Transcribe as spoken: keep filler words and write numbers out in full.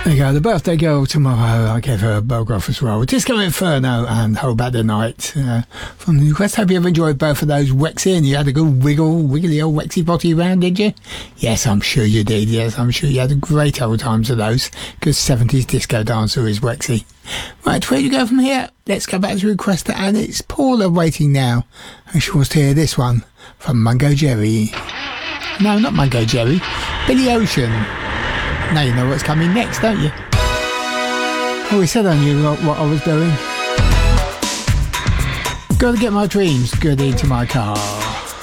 There you go, the birthday girl tomorrow. I gave her a Boggoff as well. Disco Inferno and Hold Back the Night uh, from the request. Hope you have enjoyed both of those, Wexy, and you had a good wiggle, wiggly old Wexy body round, did you? Yes, I'm sure you did. Yes, I'm sure you had a great old time to those. Good seventies disco dancer is Wexy. Right, where do you go from here? Let's go back to the request, and it's Paula waiting now. And she wants to hear this one from Mungo Jerry. No, not Mungo Jerry. Billy Ocean. Now you know what's coming next, don't you? Oh, we said I knew what, what I was doing. Got to get my dreams good into my car.